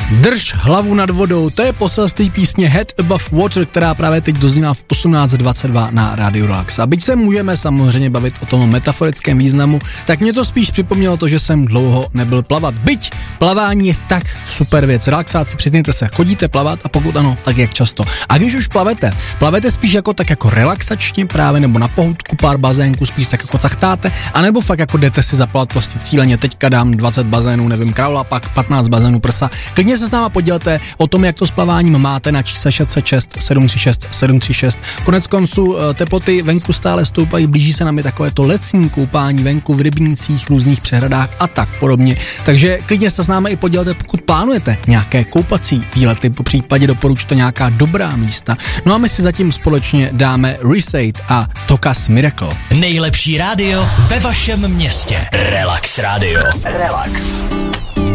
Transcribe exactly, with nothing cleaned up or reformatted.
Drž hlavu nad vodou, to je poselství písně Head Above Water, která právě teď dozněla v osmnáct dvacet dva na Radio Relax. A byť se můžeme samozřejmě bavit o tom metaforickém významu, tak mě to spíš připomnělo to, že jsem dlouho nebyl plavat. Byť plavání je tak super věc. Relaxáci, přizněte se, chodíte plavat a pokud ano, tak jak často. A když už plavete, plavete spíš jako tak jako relaxačně právě nebo na pohoutku pár bazénků, spíš tak jako cachtáte, anebo fakt jako jdete si zaplavat prostě cíleně, teďka dám dvacet bazénů, nevím, kraula, pak patnáct bazénů prsa. Klidně se s náma podělte o tom, jak to s plaváním máte na čísle šest set šest sedm tři šest sedm tři šest. Konec konců teploty venku stále stoupají, blíží se nám i takové to letní koupání venku v rybnících, různých přehradách a tak podobně. Takže klidně se s námi i podělte, pokud plánujete nějaké koupací výlety, po případě doporučte nějaká dobrá místa. No a my si zatím společně dáme Resate a Tokas Miracle. Nejlepší rádio ve vašem městě. Relax Radio. Relax.